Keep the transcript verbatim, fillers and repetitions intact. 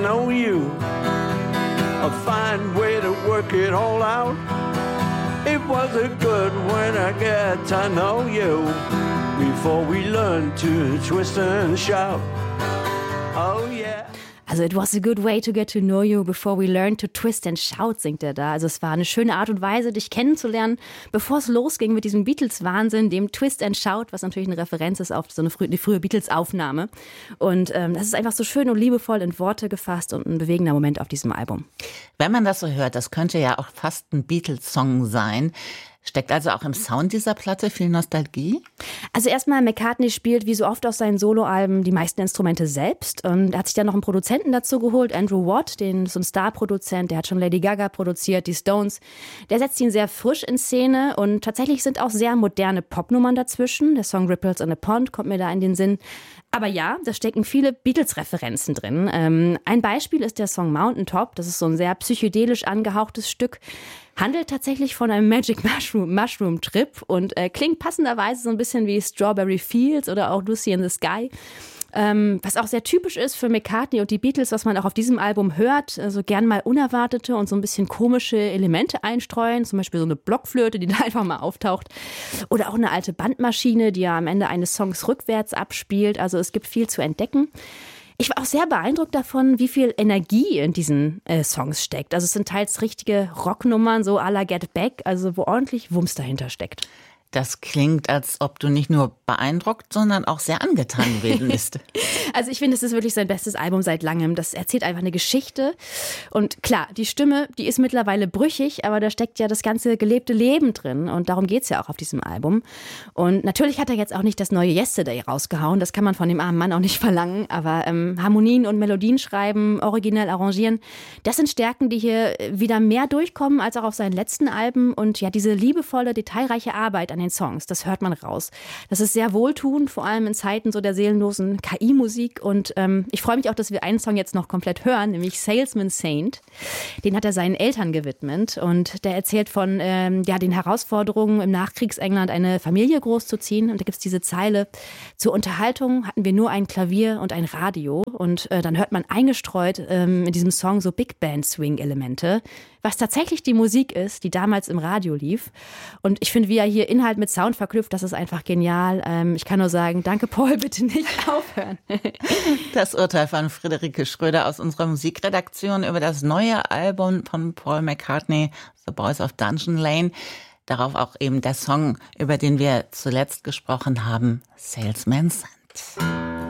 know you. A fine way to work it all out. It wasn't good when I get to know you. Before we learn to twist and shout. Oh yeah. Also it was a good way to get to know you before we learned to twist and shout, singt er da. Also es war eine schöne Art und Weise, dich kennenzulernen, bevor es losging mit diesem Beatles-Wahnsinn, dem Twist and Shout, was natürlich eine Referenz ist auf so eine, frü- eine frühe Beatles-Aufnahme. Und ähm, das ist einfach so schön und liebevoll in Worte gefasst und ein bewegender Moment auf diesem Album. Wenn man das so hört, das könnte ja auch fast ein Beatles-Song sein. Steckt also auch im Sound dieser Platte viel Nostalgie? Also erstmal, McCartney spielt wie so oft auf seinen Soloalben die meisten Instrumente selbst. Und er hat sich dann noch einen Produzenten dazu geholt, Andrew Watt, den, so ein Star-Produzent, der hat schon Lady Gaga produziert, die Stones. Der setzt ihn sehr frisch in Szene und tatsächlich sind auch sehr moderne Popnummern dazwischen. Der Song Ripples in a Pond kommt mir da in den Sinn. Aber ja, da stecken viele Beatles-Referenzen drin. Ähm, ein Beispiel ist der Song Mountain Top. Das ist so ein sehr psychedelisch angehauchtes Stück. Handelt tatsächlich von einem Magic Mushroom, Mushroom Trip und äh, klingt passenderweise so ein bisschen wie Strawberry Fields oder auch Lucy in the Sky. Ähm, was auch sehr typisch ist für McCartney und die Beatles, was man auch auf diesem Album hört, also gern mal unerwartete und so ein bisschen komische Elemente einstreuen, zum Beispiel so eine Blockflöte, die da einfach mal auftaucht oder auch eine alte Bandmaschine, die ja am Ende eines Songs rückwärts abspielt, also es gibt viel zu entdecken. Ich war auch sehr beeindruckt davon, wie viel Energie in diesen äh, Songs steckt. Also es sind teils richtige Rocknummern, so à la Get Back, also wo ordentlich Wumms dahinter steckt. Das klingt, als ob du nicht nur beeindruckt, sondern auch sehr angetan gewesen bist. Also ich finde, es ist wirklich sein bestes Album seit langem. Das erzählt einfach eine Geschichte. Und klar, die Stimme, die ist mittlerweile brüchig, aber da steckt ja das ganze gelebte Leben drin. Und darum geht's ja auch auf diesem Album. Und natürlich hat er jetzt auch nicht das neue Yesterday rausgehauen. Das kann man von dem armen Mann auch nicht verlangen. Aber ähm, Harmonien und Melodien schreiben, originell arrangieren, das sind Stärken, die hier wieder mehr durchkommen als auch auf seinen letzten Alben. Und ja, diese liebevolle, detailreiche Arbeit an den Songs, das hört man raus. Das ist sehr wohltuend, vor allem in Zeiten so der seelenlosen K I-Musik. Und ähm, ich freue mich auch, dass wir einen Song jetzt noch komplett hören, nämlich Salesman Saint. Den hat er seinen Eltern gewidmet und der erzählt von ähm, ja, den Herausforderungen im Nachkriegsengland, eine Familie großzuziehen. Und da gibt es diese Zeile: Zur Unterhaltung hatten wir nur ein Klavier und ein Radio. Und äh, dann hört man eingestreut ähm, in diesem Song so Big Band Swing-Elemente, was tatsächlich die Musik ist, die damals im Radio lief. Und ich finde, wie er hier Inhalt mit Sound verknüpft, das ist einfach genial. Ähm, ich kann nur sagen, danke Paul, bitte nicht aufhören. Das Urteil von Friederike Schröder aus unserer Musikredaktion über das neue Album von Paul McCartney, The Boys of Dungeon Lane. Darauf auch eben der Song, über den wir zuletzt gesprochen haben, Salesman Saint.